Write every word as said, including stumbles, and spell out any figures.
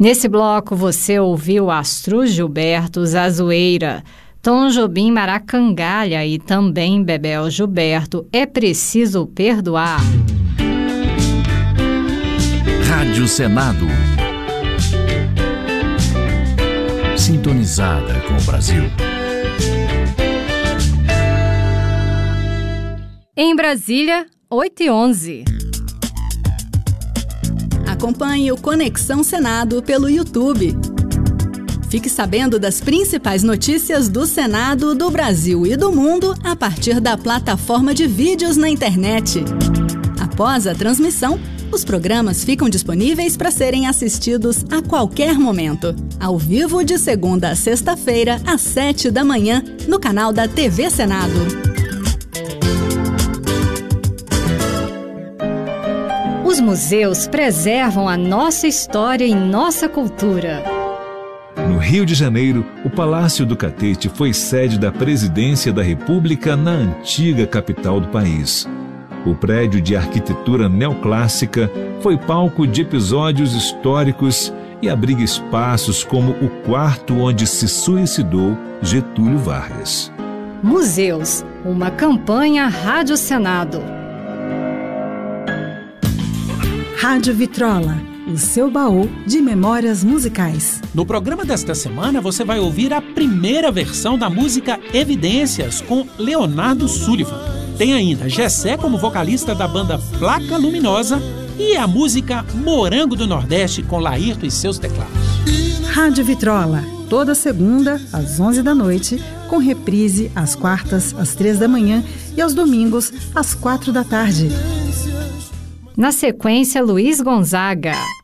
Nesse bloco você ouviu Astruz Gilberto, Zazoeira, Tom Jobim, Maracangalha e também Bebel Gilberto, É Preciso Perdoar. Rádio Senado. Sintonizada com o Brasil. Em Brasília, oito e onze. Acompanhe o Conexão Senado pelo YouTube. Fique sabendo das principais notícias do Senado, do Brasil e do mundo a partir da plataforma de vídeos na internet. Após a transmissão, os programas ficam disponíveis para serem assistidos a qualquer momento, ao vivo de segunda a sexta-feira, às sete da manhã, no canal da T V Senado. Os museus preservam a nossa história e nossa cultura. No Rio de Janeiro, o Palácio do Catete foi sede da Presidência da República na antiga capital do país. O prédio de arquitetura neoclássica foi palco de episódios históricos e abriga espaços como o quarto onde se suicidou Getúlio Vargas. Museus, uma campanha Rádio Senado. Rádio Vitrola, o seu baú de memórias musicais. No programa desta semana você vai ouvir a primeira versão da música Evidências com Leonardo Sullivan. Tem ainda Gessé como vocalista da banda Placa Luminosa e a música Morango do Nordeste com Laírto e seus teclados. Rádio Vitrola, toda segunda às onze da noite, com reprise às quartas às três da manhã e aos domingos às quatro da tarde. Na sequência, Luiz Gonzaga.